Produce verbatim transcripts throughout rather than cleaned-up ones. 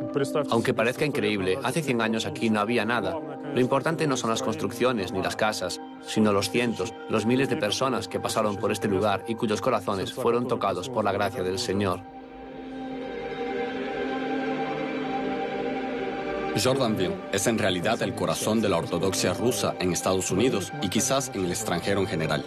Aunque parezca increíble, hace cien años aquí no había nada. Lo importante no son las construcciones ni las casas, sino los cientos, los miles de personas que pasaron por este lugar y cuyos corazones fueron tocados por la gracia del Señor. Jordanville es en realidad el corazón de la ortodoxia rusa en Estados Unidos y quizás en el extranjero en general.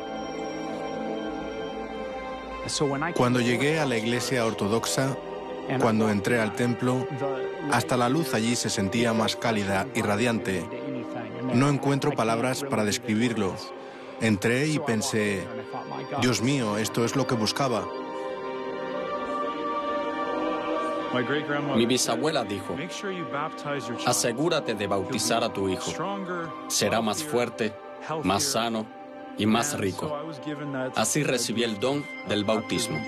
Cuando llegué a la iglesia ortodoxa, cuando entré al templo, hasta la luz allí se sentía más cálida y radiante. No encuentro palabras para describirlo. Entré y pensé, Dios mío, esto es lo que buscaba. Mi bisabuela dijo, asegúrate de bautizar a tu hijo. Será más fuerte, más sano y más rico. Así recibí el don del bautismo.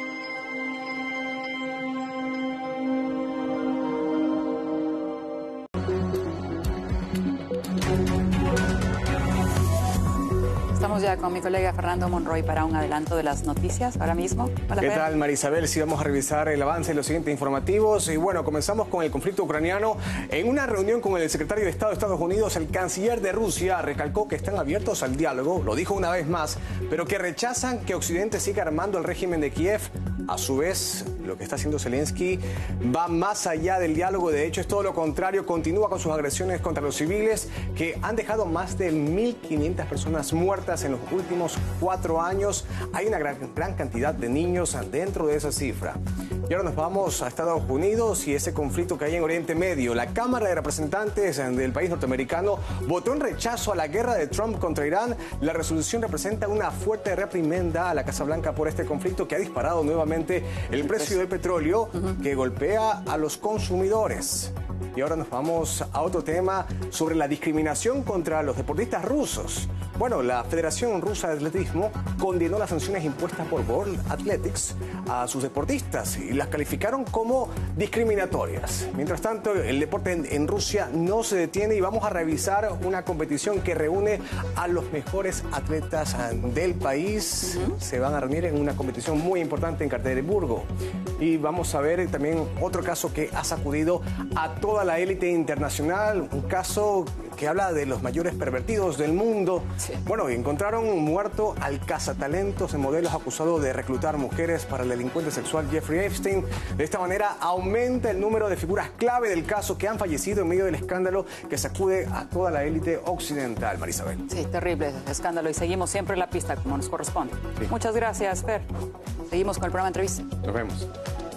Estamos ya con mi colega Fernando Monroy para un adelanto de las noticias ahora mismo. Hola, ¿Qué Fer. tal, Marisabel? Sí, vamos a revisar el avance de los siguientes informativos. Y bueno, comenzamos con el conflicto ucraniano. En una reunión con el secretario de Estado de Estados Unidos, el canciller de Rusia recalcó que están abiertos al diálogo, lo dijo una vez más, pero que rechazan que Occidente siga armando el régimen de Kiev. A su vez, lo que está haciendo Zelensky va más allá del diálogo. De hecho, es todo lo contrario. Continúa con sus agresiones contra los civiles que han dejado más de mil quinientas personas muertas en los últimos cuatro años. Hay una gran, gran cantidad de niños dentro de esa cifra. Y ahora nos vamos a Estados Unidos y ese conflicto que hay en Oriente Medio. La Cámara de Representantes del país norteamericano votó en rechazo a la guerra de Trump contra Irán. La resolución representa una fuerte reprimenda a la Casa Blanca por este conflicto que ha disparado nuevamente el precio del petróleo, que golpea a los consumidores. Y ahora nos vamos a otro tema sobre la discriminación contra los deportistas rusos. Bueno, la Federación Rusa de Atletismo condenó las sanciones impuestas por World Athletics a sus deportistas y las calificaron como discriminatorias. Mientras tanto, el deporte en, en Rusia no se detiene y vamos a revisar una competición que reúne a los mejores atletas del país. Uh-huh. Se van a reunir en una competición muy importante en Ekaterimburgo. Y vamos a ver también otro caso que ha sacudido a toda la élite internacional, un caso que habla de los mayores pervertidos del mundo. Sí. Bueno, encontraron muerto al cazatalentos de modelos acusado de reclutar mujeres para el delincuente sexual Jeffrey Epstein. De esta manera aumenta el número de figuras clave del caso que han fallecido en medio del escándalo que sacude a toda la élite occidental. Marisabel. Sí, terrible escándalo y seguimos siempre en la pista como nos corresponde. Sí. Muchas gracias, Fer. Seguimos con el programa de entrevista. Nos vemos.